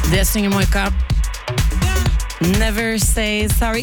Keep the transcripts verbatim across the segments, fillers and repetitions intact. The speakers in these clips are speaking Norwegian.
Det synger Moika. Never say sorry.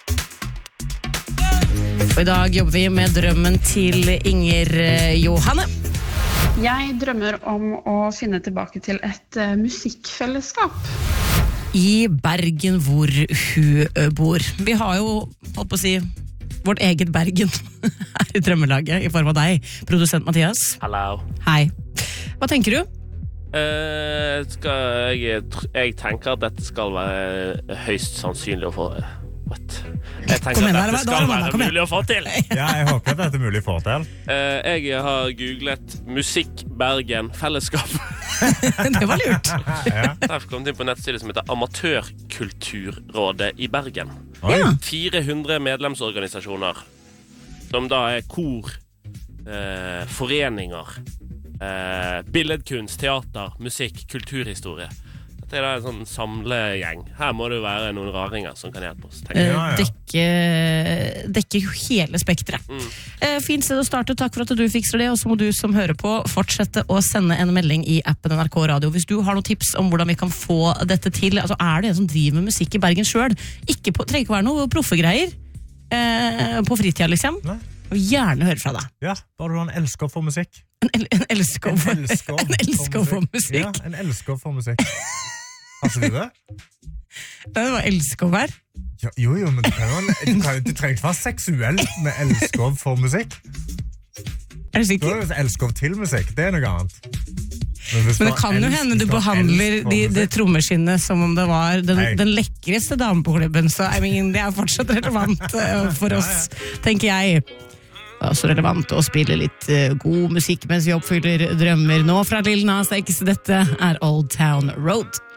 Og i dag jobber vi med drømmen til Inger Johanne. Jeg drømmer om å finne tilbake til et uh, musikkfellesskap. I Bergen hvor hun bor. Vi har jo, holdt på å si, vårt eget Bergen her i drømmelaget, i form av deg, produsent Mathias. Hallo. Hei. Hva tenker du? Uh, skal jeg, jeg tenker at dette skal være høyst sannsynlig å få. What? Jeg tenker igjen, at dette skal være være mulig å få til. Ja, jeg håper at dette er mulig å få til. Uh, jeg har googlet Musikk Bergen Fellesskap. Det var lurt. Ja. Jeg har kommet inn på nettside som heter Amatørkulturrådet i Bergen. Ja. fire hundre medlemsorganisasjoner, som da er kor, uh, foreninger, uh, billedkunst, teater, musikk, kulturhistorie. Det er en sånn samlegjeng. Her må det være noen raringer som kan hjelpe oss. Eh, dekke, dekker jo hele spektret. Mm. Eh, fint sted å starte, takk for at du fikser det, og så må du som hører på fortsette å sende en melding i appen N R K Radio. Hvis du har noen tips om hvordan vi kan få dette til, altså er det en som driver med musikk i Bergen selv? Ikke på, trenger ikke være noe proffegreier eh, på fritida liksom. Nei. Og gjerne høre fra deg. Ja, bare du har en elsker for musikk. En, el en elsker for, en elsker en elsker for musikk. Ja, en elsker for musikk. Har ikke du det? Det var elskov her. Ja, jo, jo, men du, kan jo, du, kan, du trenger ikke være seksuelt med elskov for musikk. Er du sikker? Da er det elskov til musikk, det er noe annet. Men, men det kan jo hende du behandler de, det trommeskinnet som om det var den, den lekreste damen på klubben, så I mean, det er fortsatt relevant uh, for oss, tenker jeg. Det er også relevant å spille litt uh, god musikk mens vi oppfyller drømmer nå fra Lil Nas X. Dette er Old Town Road.